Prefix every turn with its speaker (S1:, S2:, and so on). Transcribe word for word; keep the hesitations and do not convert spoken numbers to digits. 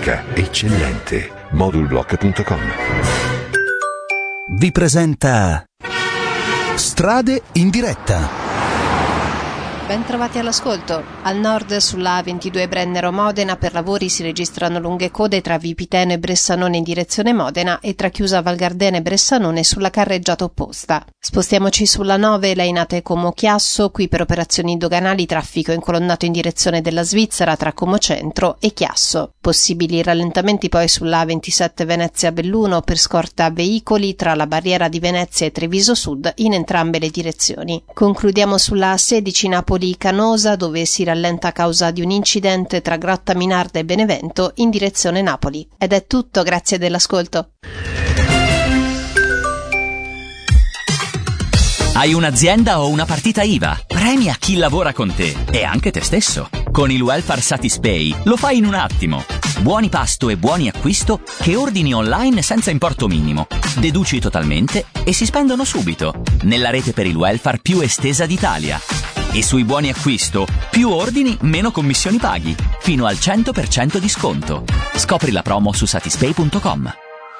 S1: tecnica eccellente. modulblock punto com
S2: vi presenta Strade in diretta.
S3: Ben trovati all'ascolto. Al nord, sulla A ventidue Brennero-Modena, per lavori si registrano lunghe code tra Vipiteno e Bressanone in direzione Modena e tra Chiusa Val Gardena e Bressanone sulla carreggiata opposta. Spostiamoci sulla nove Lainate Como Chiasso, qui per operazioni doganali traffico incolonnato in direzione della Svizzera tra Como Centro e Chiasso. Possibili rallentamenti poi sulla A ventisette Venezia Belluno per scorta veicoli tra la barriera di Venezia e Treviso Sud in entrambe le direzioni. Concludiamo sulla A sedici Napoli Canosa, dove si rallenta a causa di un incidente tra Grotta Minarda e Benevento in direzione Napoli. Ed è tutto, grazie dell'ascolto.
S4: Hai un'azienda o una partita I V A? Premia chi lavora con te e anche te stesso. Con il Welfare Satispay lo fai in un attimo. Buoni pasto e buoni acquisto che ordini online senza importo minimo. Deduci totalmente e si spendono subito. Nella rete per il welfare più estesa d'Italia. E sui buoni acquisto, più ordini, meno commissioni paghi. Fino al cento per cento di sconto. Scopri la promo su satispay punto com.